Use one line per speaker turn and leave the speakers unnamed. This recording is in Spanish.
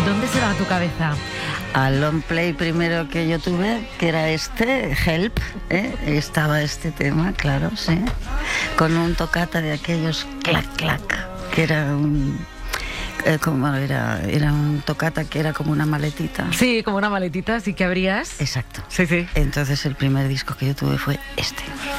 dónde se va tu cabeza?
Al long play primero que yo tuve, que era este, Help, estaba este tema, claro, sí, con un toccata de aquellos clac, clac, que era un... era un toccata que era como una maletita.
Sí, como una maletita, así que abrías.
Exacto.
Sí, sí.
Entonces el primer disco que yo tuve fue este.